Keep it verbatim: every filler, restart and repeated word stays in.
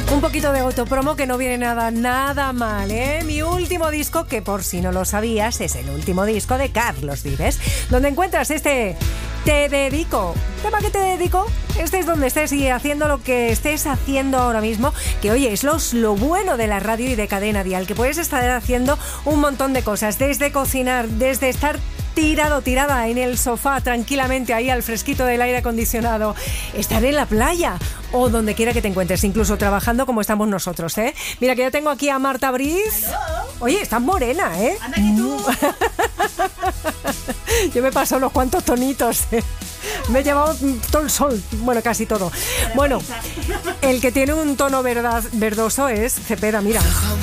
Un poquito de autopromo que no viene nada, nada mal, ¿eh? Mi último disco, que por si no lo sabías, es el último disco de Carlos Vives, donde encuentras este Te Dedico. ¿Tema que te dedico? Estés donde estés y haciendo lo que estés haciendo ahora mismo, que oye, es lo, lo bueno de la radio y de Cadena Dial, que puedes estar haciendo un montón de cosas, desde cocinar, desde estar tirado, tirada en el sofá tranquilamente ahí al fresquito del aire acondicionado, estar en la playa o donde quiera que te encuentres, incluso trabajando como estamos nosotros, ¿eh? Mira que yo tengo aquí a Marta Briz. Oye, estás morena, ¿eh? Anda que tú. Yo me paso unos cuantos tonitos, ¿eh? Me he llevado todo el sol, bueno, casi todo. Bueno, el que tiene un tono verdad, verdoso es Cepeda, mira.